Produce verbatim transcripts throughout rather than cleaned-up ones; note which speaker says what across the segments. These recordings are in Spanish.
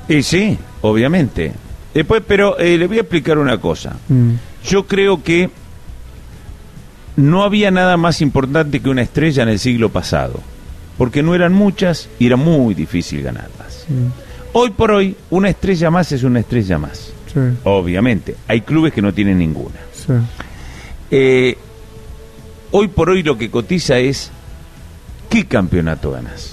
Speaker 1: Y sí, obviamente. Después, pero eh, le voy a explicar una cosa. Mm. Yo creo que no había nada más importante que una estrella en el siglo pasado, porque no eran muchas y era muy difícil ganarlas. Mm. Hoy por hoy, una estrella más es una estrella más. Sí. Obviamente, hay clubes que no tienen ninguna. Sí. Eh, hoy por hoy lo que cotiza es ¿qué campeonato ganas?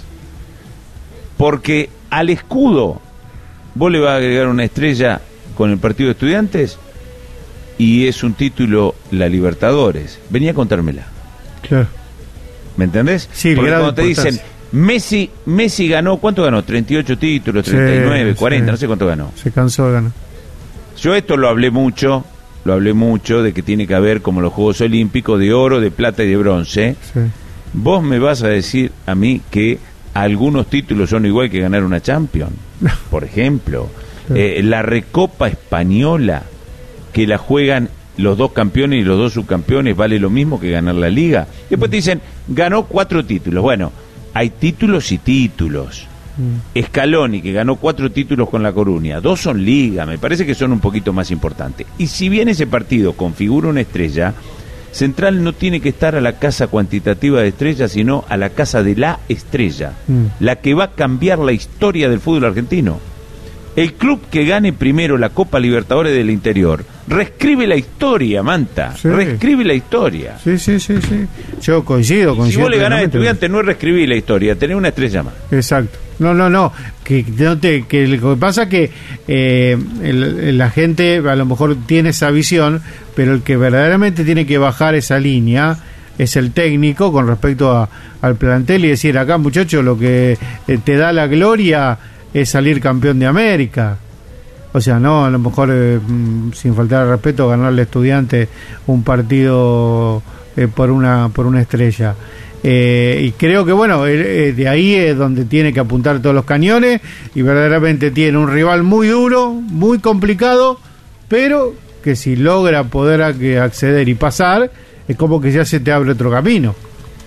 Speaker 1: Porque al escudo vos le vas a agregar una estrella con el partido de Estudiantes y es un título la Libertadores. Venía a contármela. Claro. ¿Me entendés? Sí, porque cuando te dicen Messi Messi ganó, ¿cuánto ganó? treinta y ocho títulos, treinta y nueve, sí, cuarenta, sí. No sé cuánto ganó.
Speaker 2: Se cansó de ganar.
Speaker 1: Yo esto lo hablé mucho, lo hablé mucho de que tiene que haber como los Juegos Olímpicos de oro, de plata y de bronce. Sí. Vos me vas a decir a mí que algunos títulos son igual que ganar una Champions, por ejemplo. Sí. Eh, la Recopa Española, que la juegan los dos campeones y los dos subcampeones, vale lo mismo que ganar la Liga. Después te dicen, ganó cuatro títulos. Bueno, hay títulos y títulos. Mm. Scaloni, que ganó cuatro títulos con La Coruña, dos son Liga, me parece que son un poquito más importantes. Y si bien ese partido configura una estrella, Central no tiene que estar a la casa cuantitativa de estrellas, sino a la casa de la estrella, mm. la que va a cambiar la historia del fútbol argentino. El club que gane primero la Copa Libertadores del Interior reescribe la historia, Manta, sí. reescribe la historia.
Speaker 2: Sí, sí, sí, sí. Yo coincido, coincido.
Speaker 1: Si vos le ganás a Estudiantes, no es reescribir la historia, tener una estrella más.
Speaker 2: Exacto. No, no, no. Que, no te, que lo que pasa es que eh, el, la gente a lo mejor tiene esa visión, pero el que verdaderamente tiene que bajar esa línea es el técnico con respecto a, al plantel y decir, acá, muchacho, lo que eh, te da la gloria es salir campeón de América. O sea, no, a lo mejor, eh, sin faltar al respeto, ganarle a Estudiantes un partido eh, por una por una estrella. Eh, y creo que, bueno, eh, de ahí es donde tiene que apuntar todos los cañones y verdaderamente tiene un rival muy duro, muy complicado, pero que si logra poder a, acceder y pasar, es como que ya se te abre otro camino.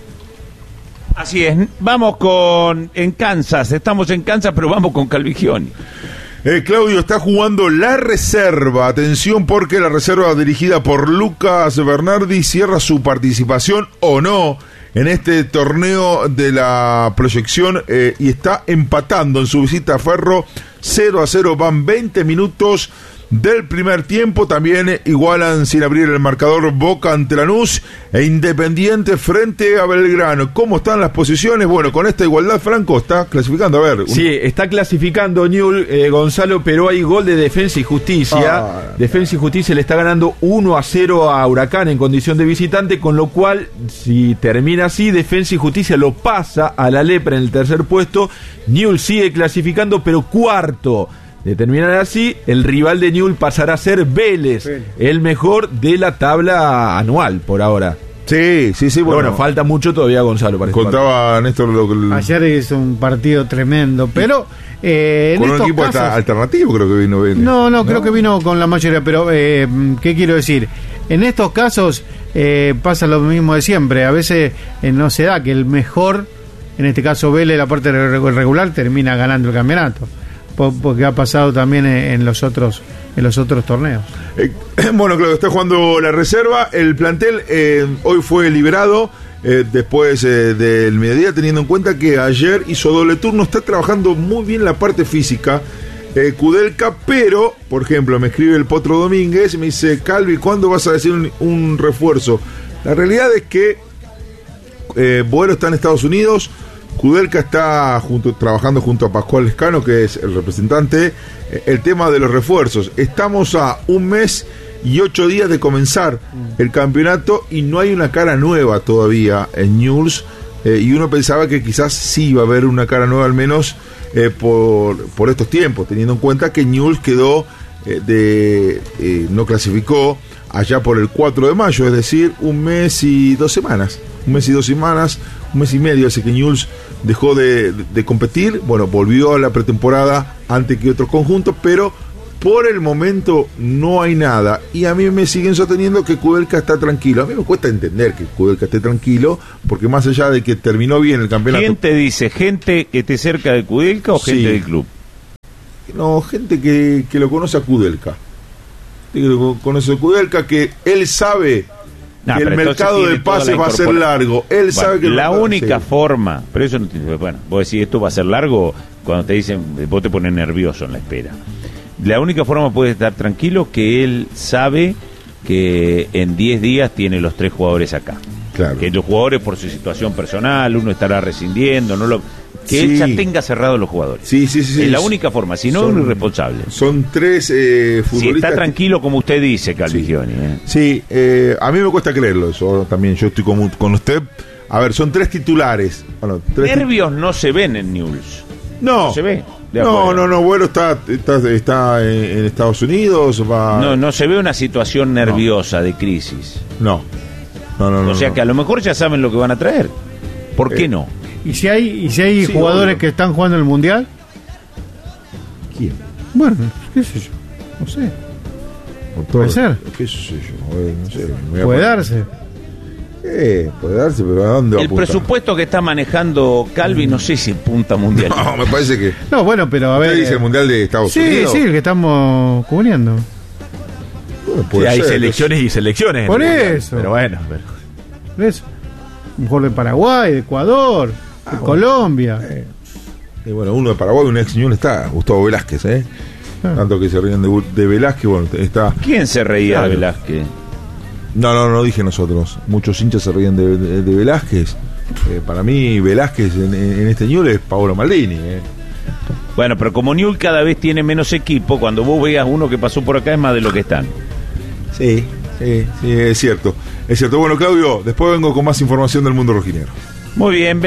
Speaker 1: Así es, vamos con en Kansas, estamos en Kansas, pero vamos con Calvigioni.
Speaker 3: Eh, Claudio, está jugando la reserva, atención porque la reserva dirigida por Lucas Bernardi cierra su participación o no en este torneo de la proyección eh, y está empatando en su visita a Ferro cero a cero, van veinte minutos del primer tiempo, también igualan sin abrir el marcador Boca ante Lanús e Independiente frente a Belgrano. ¿Cómo están las posiciones? Bueno, con esta igualdad, Franco está clasificando, a ver. Un...
Speaker 4: Sí, está clasificando Newell, eh, Gonzalo, pero hay gol de Defensa y Justicia. Ah, Defensa y Justicia le está ganando uno a cero a Huracán en condición de visitante, con lo cual, si termina así, Defensa y Justicia lo pasa a la Lepra en el tercer puesto. Newell sigue clasificando, pero cuarto. De terminar así, el rival de Newell pasará a ser Vélez, Vélez, el mejor de la tabla anual por ahora.
Speaker 3: Sí, sí, sí. Bueno,
Speaker 4: bueno falta mucho todavía, Gonzalo. Para
Speaker 3: contaba Néstor lo que...
Speaker 2: Ayer hizo un partido tremendo, pero... Eh,
Speaker 3: con un equipo casos, alternativo creo que vino Vélez.
Speaker 2: No, no, creo no. que vino con la mayoría, pero eh, ¿qué quiero decir? En estos casos eh, pasa lo mismo de siempre. A veces eh, no se da que el mejor, en este caso Vélez, la parte regular, termina ganando el campeonato. Porque ha pasado también en los otros en los otros torneos.
Speaker 3: Eh, bueno, claro, está jugando la reserva. El plantel eh, hoy fue liberado eh, después eh, del mediodía, teniendo en cuenta que ayer hizo doble turno. Está trabajando muy bien la parte física eh, Kudelka, pero, por ejemplo, me escribe el Potro Domínguez y me dice, Calvi, ¿cuándo vas a decir un, un refuerzo? La realidad es que eh, Boero está en Estados Unidos. Kudelka está junto, trabajando junto a Pascual Lescano, que es el representante, eh, el tema de los refuerzos. Estamos a un mes y ocho días de comenzar el campeonato y no hay una cara nueva todavía en Newell's, eh, y uno pensaba que quizás sí iba a haber una cara nueva al menos eh, por, por estos tiempos, teniendo en cuenta que Newell's quedó eh, de eh, no clasificó allá por el cuatro de mayo, es decir, un mes y dos semanas, un mes y dos semanas, un mes y medio, así que Newell's dejó de, de, de competir, bueno, volvió a la pretemporada antes que otros conjuntos, pero por el momento no hay nada, y a mí me siguen sosteniendo que Kudelka está tranquilo. A mí me cuesta entender que Kudelka esté tranquilo, porque más allá de que terminó bien el campeonato...
Speaker 1: ¿Quién te dice? ¿Gente que esté cerca de Kudelka o gente sí. del club?
Speaker 3: no, gente que, que lo conoce a Kudelka. Que lo conoce a Kudelka, que él sabe
Speaker 1: No,
Speaker 3: que el mercado de pases va a ser largo. Él bueno, sabe que
Speaker 1: la
Speaker 3: no,
Speaker 1: única
Speaker 3: sí.
Speaker 1: forma, pero eso no tiene, bueno, vos decís esto va a ser largo cuando te dicen, vos te pones nervioso en la espera. La única forma puedes estar tranquilo que él sabe que en diez días tiene los tres jugadores acá.
Speaker 3: Claro.
Speaker 1: Que los jugadores por su situación personal, uno estará rescindiendo, no lo que sí. él ya tenga cerrados los jugadores.
Speaker 3: Sí, sí, sí.
Speaker 1: Es
Speaker 3: sí.
Speaker 1: la única forma, si no, es un irresponsable.
Speaker 3: Son tres eh, futbolistas.
Speaker 1: Si está tranquilo, como usted dice, Calvigioni.
Speaker 3: Sí,
Speaker 1: eh.
Speaker 3: sí eh, a mí me cuesta creerlo eso también. Yo estoy con, con usted. A ver, son tres titulares. Bueno, tres
Speaker 1: Nervios tit- no se ven en Newell's.
Speaker 3: No.
Speaker 1: No se ve.
Speaker 3: No, no, no, bueno, está, está, está en, en Estados Unidos. Va...
Speaker 1: No, no se ve una situación nerviosa no. de crisis.
Speaker 3: No. No, no, no.
Speaker 1: O sea
Speaker 3: no.
Speaker 1: que a lo mejor ya saben lo que van a traer. ¿Por qué
Speaker 3: eh.
Speaker 1: no?
Speaker 2: ¿Y si hay, y si hay
Speaker 3: sí,
Speaker 2: jugadores
Speaker 3: obvio.
Speaker 2: que están jugando el Mundial?
Speaker 3: ¿Quién?
Speaker 2: Bueno, qué sé yo. No sé.
Speaker 3: Por todo,
Speaker 2: puede ser.
Speaker 3: ¿Qué sé yo? Eh, no sé, me voy a
Speaker 2: Puede
Speaker 3: poner-
Speaker 2: darse.
Speaker 3: Eh, puede darse, pero ¿a dónde va a
Speaker 1: El
Speaker 3: apuntar?
Speaker 1: presupuesto que está manejando Calvi, no sé si punta mundial.
Speaker 3: No, me parece que.
Speaker 2: No, bueno, pero a
Speaker 3: ¿Usted
Speaker 2: ver.
Speaker 3: dice el Mundial de Estados
Speaker 2: sí,
Speaker 3: Unidos?
Speaker 2: sí, el que estamos cubriendo.
Speaker 3: Bueno,
Speaker 4: Sí,
Speaker 3: puede
Speaker 4: hay
Speaker 3: ser.
Speaker 4: selecciones y selecciones.
Speaker 2: Por
Speaker 4: en el Mundial,
Speaker 2: eso.
Speaker 4: Pero bueno, pero-
Speaker 2: ¿Ves? Un jugador de Paraguay, de Ecuador, de
Speaker 3: bueno.
Speaker 2: Colombia.
Speaker 3: Eh, y bueno, uno de Paraguay, un ex Ñul está, Gustavo Velázquez, ¿eh?
Speaker 2: Ah.
Speaker 3: Tanto que se ríen de, de Velázquez, bueno, está.
Speaker 1: ¿Quién se reía
Speaker 3: Claro.
Speaker 1: de Velázquez?
Speaker 3: No, no, no dije nosotros. Muchos hinchas se ríen de, de, de Velázquez. Eh, para mí, Velázquez en, en este Ñul es Paolo Maldini, ¿eh?
Speaker 1: Bueno, pero como Newell's cada vez tiene menos equipo, cuando vos veas uno que pasó por acá es más de lo que están.
Speaker 3: Sí, sí, sí, es cierto. Es cierto. Bueno, Claudio, después vengo con más información del mundo rojinegro.
Speaker 1: Muy bien.